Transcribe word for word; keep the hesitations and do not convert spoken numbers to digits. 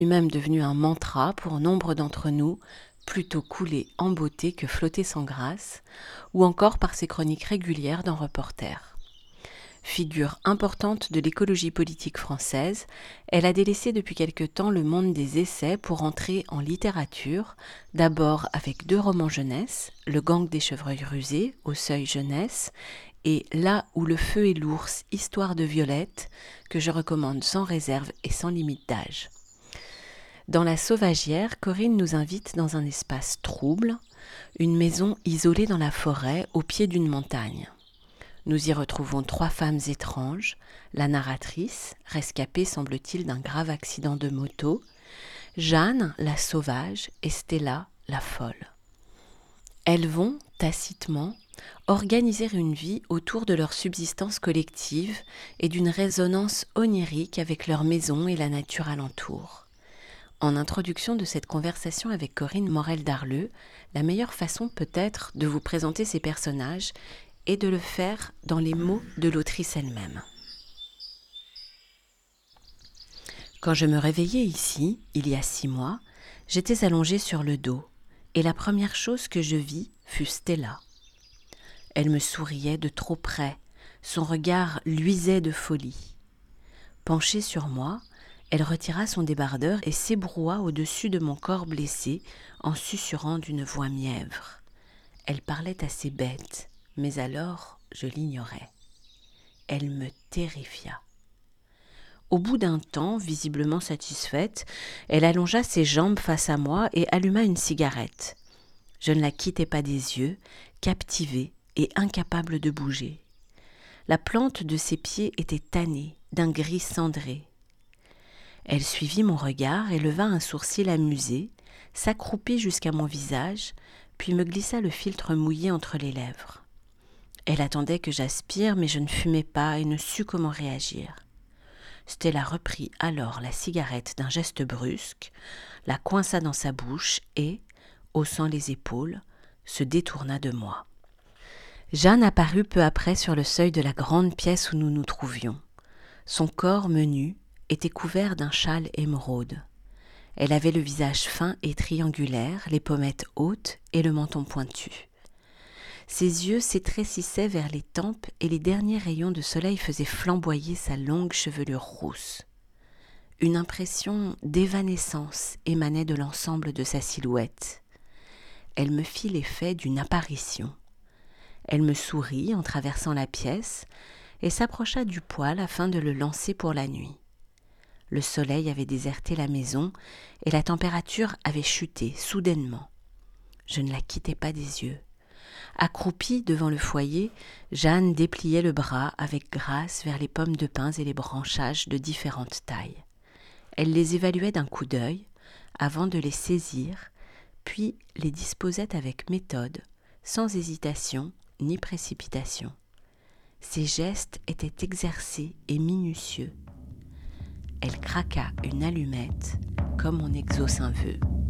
Lui-même devenu un mantra pour nombre d'entre nous, plutôt couler en beauté que flotter sans grâce, ou encore par ses chroniques régulières dans Reporter. Figure importante de l'écologie politique française, elle a délaissé depuis quelque temps le monde des essais pour entrer en littérature, d'abord avec deux romans jeunesse, Le gang des chevreuils rusés, au Seuil jeunesse, et Là où le feu est l'ours, histoire de Violette, que je recommande sans réserve et sans limite d'âge. Dans La Sauvagière, Corinne nous invite dans un espace trouble, une maison isolée dans la forêt au pied d'une montagne. Nous y retrouvons trois femmes étranges, la narratrice, rescapée semble-t-il d'un grave accident de moto, Jeanne, la sauvage, et Stella, la folle. Elles vont, tacitement, organiser une vie autour de leur subsistance collective et d'une résonance onirique avec leur maison et la nature alentour. En introduction de cette conversation avec Corinne Morel-Darleux, la meilleure façon peut-être de vous présenter ces personnages est de le faire dans les mots de l'autrice elle-même. Quand je me réveillai ici, il y a six mois, j'étais allongée sur le dos, et la première chose que je vis fut Stella. Elle me souriait de trop près, son regard luisait de folie. Penchée sur moi, elle retira son débardeur et s'ébroua au-dessus de mon corps blessé en susurrant d'une voix mièvre. Elle parlait assez bête, mais alors je l'ignorais. Elle me terrifia. Au bout d'un temps, visiblement satisfaite, elle allongea ses jambes face à moi et alluma une cigarette. Je ne la quittais pas des yeux, captivée et incapable de bouger. La plante de ses pieds était tannée, d'un gris cendré. Elle suivit mon regard et leva un sourcil amusé, s'accroupit jusqu'à mon visage, puis me glissa le filtre mouillé entre les lèvres. Elle attendait que j'aspire, mais je ne fumais pas et ne sus comment réagir. Stella reprit alors la cigarette d'un geste brusque, la coinça dans sa bouche et, haussant les épaules, se détourna de moi. Jeanne apparut peu après sur le seuil de la grande pièce où nous nous trouvions. Son corps menu était couvert d'un châle émeraude. Elle avait le visage fin et triangulaire, les pommettes hautes et le menton pointu. Ses yeux s'étrécissaient vers les tempes et les derniers rayons de soleil faisaient flamboyer sa longue chevelure rousse. Une impression d'évanescence émanait de l'ensemble de sa silhouette. Elle me fit l'effet d'une apparition. Elle me sourit en traversant la pièce et s'approcha du poêle afin de le lancer pour la nuit. Le soleil avait déserté la maison et la température avait chuté soudainement. Je ne la quittais pas des yeux. Accroupie devant le foyer, Jeanne dépliait le bras avec grâce vers les pommes de pin et les branchages de différentes tailles. Elle les évaluait d'un coup d'œil avant de les saisir, puis les disposait avec méthode, sans hésitation ni précipitation. Ses gestes étaient exercés et minutieux. Elle craqua une allumette comme on exauce un vœu.